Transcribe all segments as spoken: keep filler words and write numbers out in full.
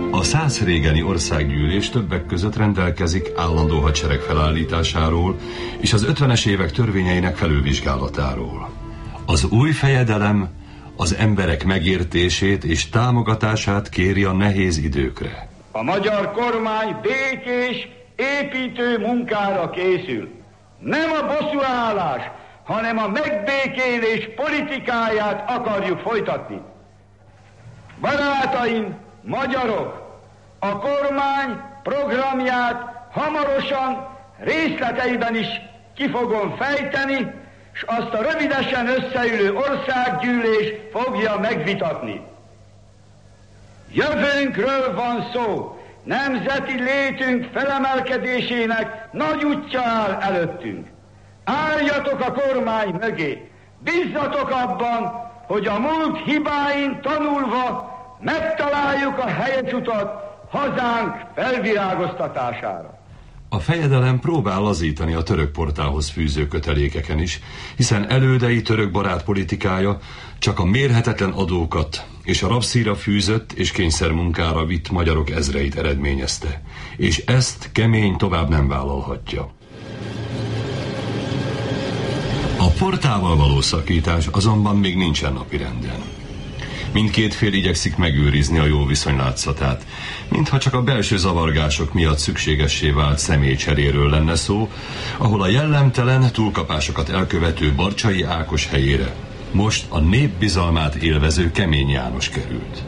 A száz régeni országgyűlés többek között rendelkezik állandó hadsereg felállításáról és az ötvenes évek törvényeinek felülvizsgálatáról. Az új fejedelem az emberek megértését és támogatását kéri a nehéz időkre. A magyar kormány békés, építő munkára készül. Nem a bosszúállás, hanem a megbékélés politikáját akarjuk folytatni. Barátaim, magyarok, a kormány programját hamarosan részleteiben is ki fogom fejteni, és azt a rövidesen összeülő országgyűlés fogja megvitatni. Jövőnkről van szó, nemzeti létünk felemelkedésének nagy útja áll előttünk. Álljatok a kormány mögé, bízzatok abban, hogy a múlt hibáin tanulva megtaláljuk a helyes utat hazánk felvirágoztatására. A fejedelem próbál lazítani a török portálhoz fűző kötelékeken is, hiszen elődei török barát politikája csak a mérhetetlen adókat és a rabszíra fűzött és kényszermunkára vitt magyarok ezreit eredményezte, és ezt kemény tovább nem vállalhatja. A portával való szakítás azonban még nincsen napirenden. Mindkét fél igyekszik megőrizni a jó viszony látszatát, mintha csak a belső zavargások miatt szükségessé vált személycseréről lenne szó, ahol a jellemtelen túlkapásokat elkövető Barcsay Ákos helyére most a nép bizalmát élvező Kemény János került.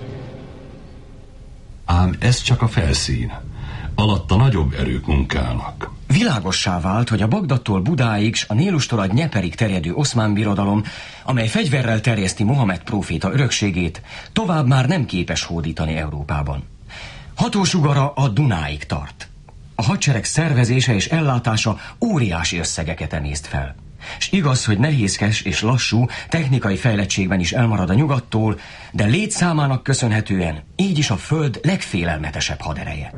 Ám ez csak a felszín. Alatta nagyobb erők munkálnak. Világossá vált, hogy a Bagdadtól Budáig s a Nílustól a Dnyeperig terjedő oszmán birodalom, amely fegyverrel terjeszti Mohamed próféta örökségét, tovább már nem képes hódítani Európában. Hatósugara a Dunáig tart. A hadsereg szervezése és ellátása óriási összegeket emészt fel. S igaz, hogy nehézkes és lassú technikai fejlettségben is elmarad a nyugattól, de létszámának köszönhetően így is a föld legfélelmetesebb hadereje.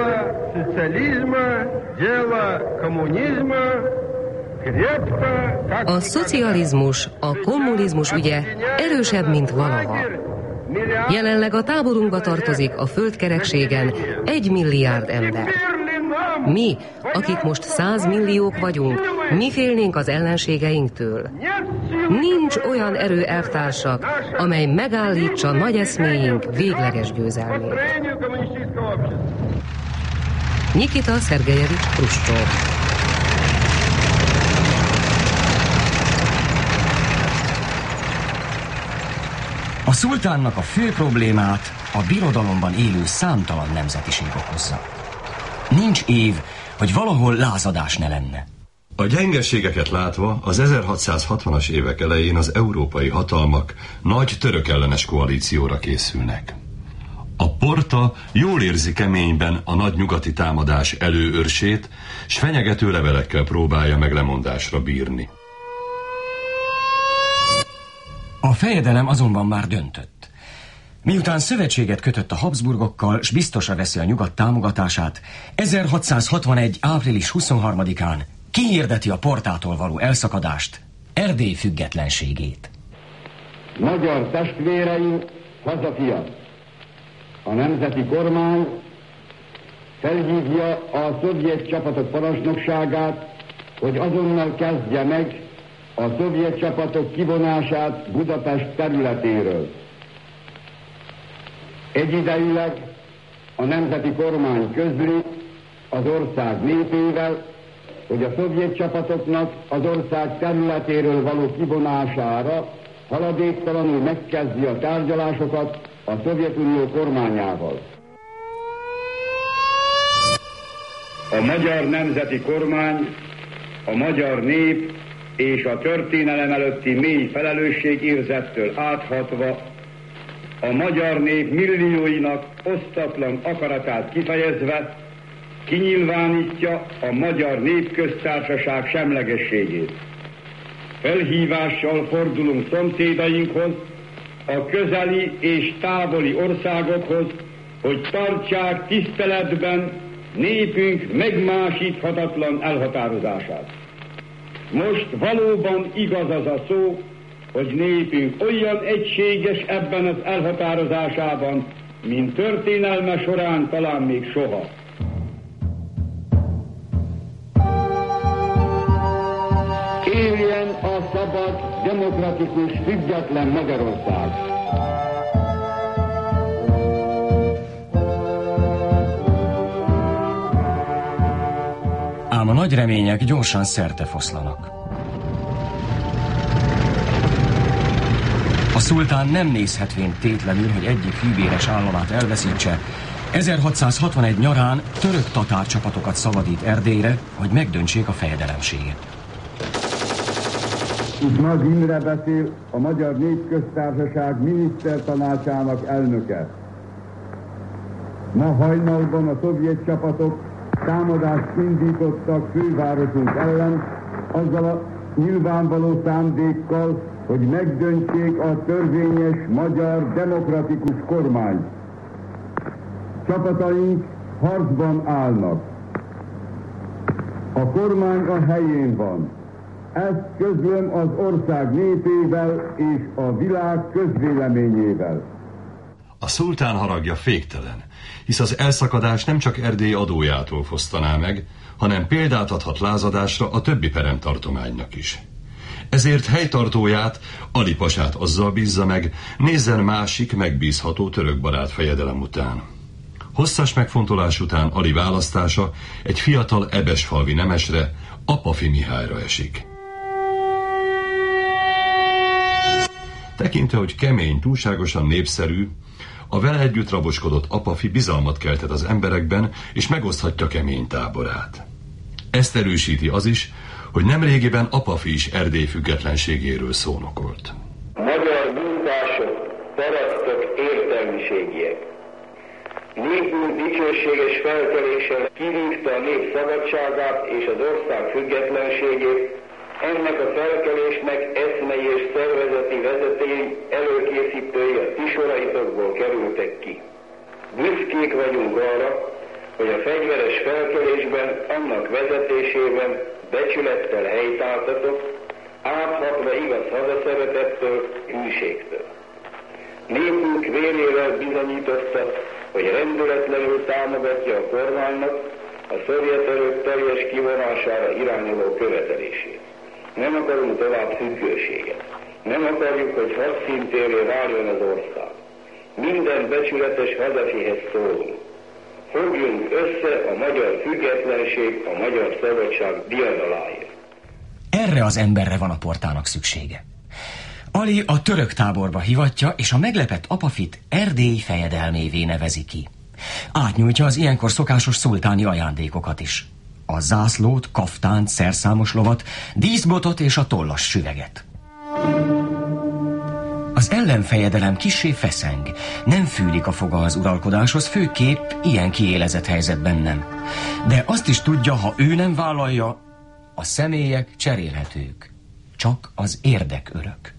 A szocializmus, a kommunizmus ügye erősebb, mint valaha. Jelenleg a táborunkba tartozik a földkerekségen egy milliárd ember. Mi, akik most százmilliók vagyunk, mi félnénk az ellenségeinktől? Nincs olyan erő, elvtársak, amely megállítsa nagy eszméink végleges győzelmét. Nikita Szergejevics Hruscsov. A szultánnak a fő problémát a birodalomban élő számtalan nemzetiség okozza. Nincs év, hogy valahol lázadás ne lenne. A gyengeségeket látva az ezerhatszázhatvanas évek elején az európai hatalmak nagy török ellenes koalícióra készülnek. A Porta jól érzi Keményben a nagy nyugati támadás előörsét, s fenyegető levelekkel próbálja meg lemondásra bírni. A fejedelem azonban már döntött. Miután szövetséget kötött a Habsburgokkal, s biztosra veszi a nyugat támogatását, ezerhatszázhatvanegy április huszonharmadikán kihirdeti a Portától való elszakadást, Erdély függetlenségét. Magyar testvéreim, hazafiak! A nemzeti kormány felhívja a szovjet csapatok parancsnokságát, hogy azonnal kezdje meg a szovjet csapatok kivonását Budapest területéről. Egyidejűleg a nemzeti kormány közli az ország népével, hogy a szovjet csapatoknak az ország területéről való kivonására haladéktalanul megkezdi a tárgyalásokat a Szovjetunió kormányával. A magyar nemzeti kormány, a magyar nép és a történelem előtti mély felelősségérzettől áthatva a magyar nép millióinak osztatlan akaratát kifejezve kinyilvánítja a Magyar Népköztársaság semlegességét. Felhívással fordulunk szomszédainkhoz, a közeli és távoli országokhoz, hogy tartsák tiszteletben népünk megmásíthatatlan elhatározását. Most valóban igaz az a szó, hogy népünk olyan egységes ebben az elhatározásában, mint történelme során talán még soha. Éljen a szabad, demokratikus, független Magyarország! Ám a nagy remények gyorsan szertefoszlanak. A szultán nem nézhetvén tétlenül, hogy egyik hűbéres államát elveszítse. ezerhatszázhatvanegy nyarán török tatár csapatokat szavadít Erdélyre, hogy megdöntsék a fejedelemséget. Itt Nagy Imre beszél, a Magyar Népköztársaság minisztertanácsának elnöke. Ma hajnalban a szovjet csapatok támadást indítottak fővárosunk ellen, azzal a nyilvánvaló szándékkal, hogy megdöntsék a törvényes magyar demokratikus kormányt. Csapataink harcban állnak. A kormány a helyén van. Ezt közlöm az ország népével és a világ közvéleményével. A szultán haragja féktelen, hisz az elszakadás nem csak Erdély adójától fosztaná meg, hanem példát adhat lázadásra a többi peremtartománynak is. Ezért helytartóját, Ali pasát azzal bízza meg, nézzen másik megbízható török barát fejedelem után. Hosszas megfontolás után Ali választása egy fiatal ebesfalvi nemesre, Apafi Mihályra esik. Tekintve, hogy kemény, túlságosan népszerű, a vele együtt raboskodott Apafi bizalmat keltett az emberekben, és megoszthatja kemény táborát. Ezt erősíti az is, hogy nemrégiben Apafi is Erdély függetlenségéről szónokolt. Magyar munkások, parasztok, értelmiségiek. Népünk dicsőséges felkeléssel kivívta a nép szabadságát és az ország függetlenségét. Ennek a felkelésnek eszmei és szervezeti vezetői, előkészítői a ti soraitokból kerültek ki. Büszkék vagyunk arra, hogy a fegyveres felkelésben, annak vezetésében becsülettel helytáltatok, áthatva igaz hazaszeretettől, hűségtől. Népünk vérével bizonyította, hogy rendületlenül támogatja a kormánynak a szovjet erők teljes kivonására irányuló követelését. Nem akarunk tovább függőséget. Nem akarjuk, hogy hadszíntérré váljon az ország. Minden becsületes hazafihez szólunk. Fogjunk össze a magyar függetlenség, a magyar szabadság diadaláért. Erre az emberre van a portának szüksége. Ali a török táborba hivatja, és a meglepett Apafit Erdély fejedelmévé nevezi ki. Átnyújtja az ilyenkor szokásos szultáni ajándékokat is. A zászlót, kaftánt, szerszámos lovat, díszbotot és a tollas süveget. Az ellenfejedelem kissé feszeng, nem fűlik a foga az uralkodáshoz, főképp ilyen kiélezett helyzetben nem. De azt is tudja, ha ő nem vállalja, a személyek cserélhetők, csak az érdek örök.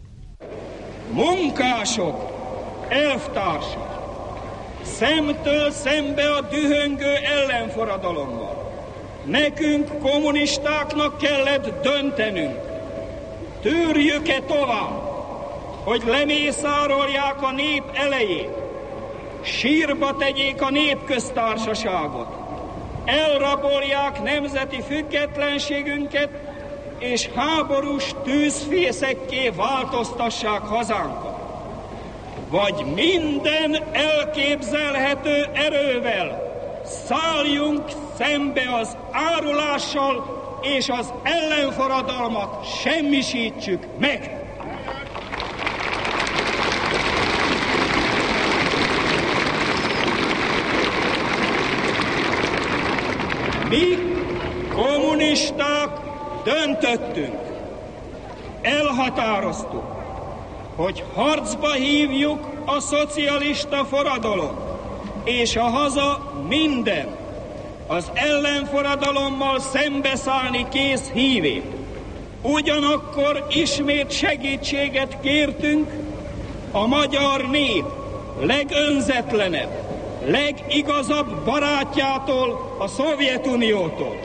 Munkások, elvtársak, szemtől szembe a dühöngő ellenforradalommal. Nekünk, kommunistáknak kellett döntenünk. Tűrjük-e tovább, hogy lemészárolják a nép elejét, sírba tegyék a népköztársaságot, elrabolják nemzeti függetlenségünket, és háborús tűzfészekké változtassák hazánkat. Vagy minden elképzelhető erővel szálljunk szembe az árulással, és az ellenforradalmat semmisítsük meg. Mi, kommunisták, döntöttünk, elhatároztuk, hogy harcba hívjuk a szocialista forradalom és a haza minden, az ellenforradalommal szembeszállni kész hívét. Ugyanakkor ismét segítséget kértünk a magyar nép legönzetlenebb, legigazabb barátjától, a Szovjetuniótól.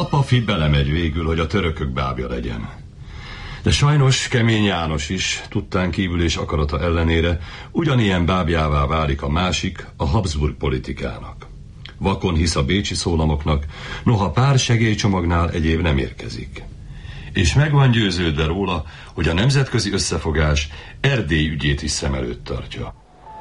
Apafi belemegy végül, hogy a törökök bábja legyen. De sajnos Kemény János is, tudtán kívül és akarata ellenére, ugyanilyen bábjává válik a másik, a Habsburg politikának. Vakon hisz a bécsi szólamoknak, noha pár segélycsomagnál egyéb nem érkezik. És meg van győződve róla, hogy a nemzetközi összefogás Erdély ügyét is szem előtt tartja.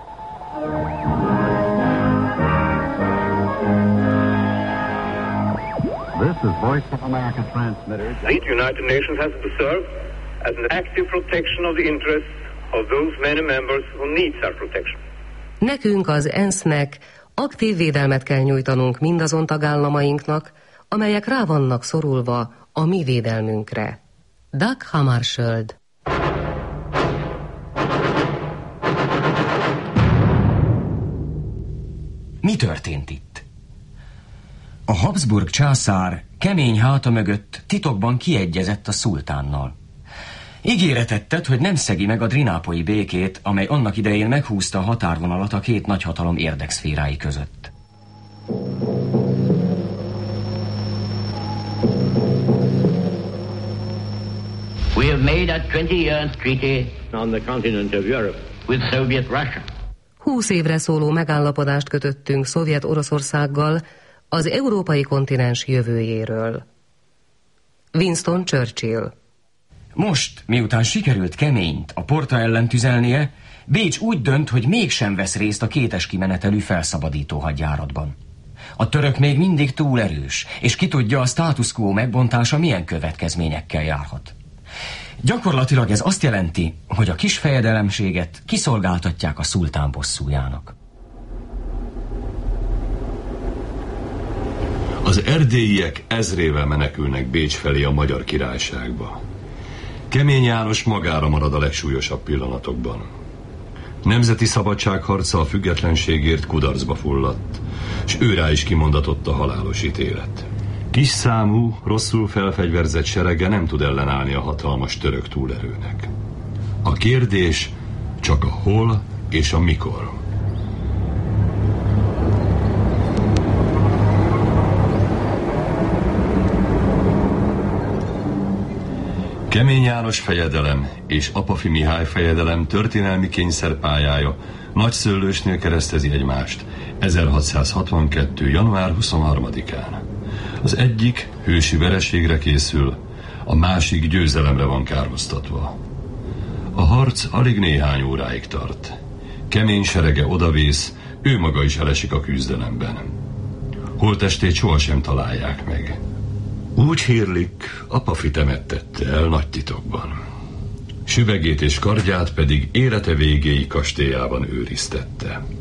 This is Voice of America transmitter. The United Nations has to serve as an active protection of the interests of those many members who need our protection. Nekünk az ENSZ-nek aktív védelmet kell nyújtanunk mindazon tagállamainknak, amelyek rá vannak szorulva a mi védelmünkre. Dag Hammarskjöld. Mi történt itt? A Habsburg császár kemény háta mögött titokban kiegyezett a szultánnal. Ígéretet tett, hogy nem szegi meg a drinápolyi békét, amely annak idején meghúzta a határvonalat a két nagyhatalom érdekszférái között. We have made a twenty years treaty on the continent of Europe with Soviet Russia. Húsz évre szóló megállapodást kötöttünk Szovjet-Oroszországgal az európai kontinens jövőjéről. Winston Churchill. Most, miután sikerült Keményt a Porta ellen tüzelnie, Bécs úgy dönt, hogy mégsem vesz részt a kétes kimenetelű felszabadító hadjáratban. A török még mindig túl erős, és ki tudja, a status quo megbontása milyen következményekkel járhat. Gyakorlatilag ez azt jelenti, hogy a kis fejedelemséget kiszolgáltatják a szultán bosszújának. Az erdélyiek ezrével menekülnek Bécs felé a Magyar Királyságba. Kemény János magára marad a legsúlyosabb pillanatokban. Nemzeti szabadságharca a függetlenségért kudarcba fulladt, s őrá is kimondatott a halálos ítélet. Kis számú, rosszul felfegyverzett serege nem tud ellenállni a hatalmas török túlerőnek. A kérdés csak a hol és a mikor. Kemény János fejedelem és Apafi Mihály fejedelem történelmi kényszerpályája Nagyszőlősnél keresztezi egymást ezerhatszázhatvankettő. január huszonharmadikán. Az egyik hősi vereségre készül, a másik győzelemre van kárhoztatva. A harc alig néhány óráig tart. Kemény serege odavész, ő maga is elesik a küzdelemben. Holttestét sohasem találják meg. Úgy hírlik, Apafi temettette el nagy titokban. Süvegét és kardját pedig élete végéig kastélyában őriztette.